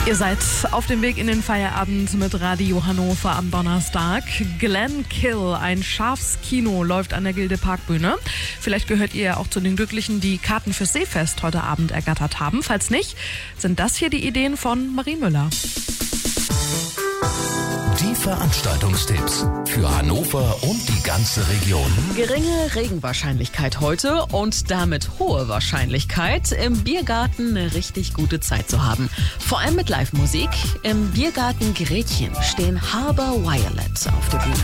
Ihr seid auf dem Weg in den Feierabend mit Radio Hannover am Donnerstag. Glenn Kill, ein Schafskino, läuft an der Gilde Parkbühne. Vielleicht gehört ihr auch zu den Glücklichen, die Karten fürs Seefest heute Abend ergattert haben. Falls nicht, sind das hier die Ideen von Marie Müller. Die Veranstaltungstipps für Hannover und die ganze Region. Geringe Regenwahrscheinlichkeit heute und damit hohe Wahrscheinlichkeit, im Biergarten eine richtig gute Zeit zu haben. Vor allem mit Live-Musik. Im Biergarten Gretchen stehen Harbor Violet auf der Bühne.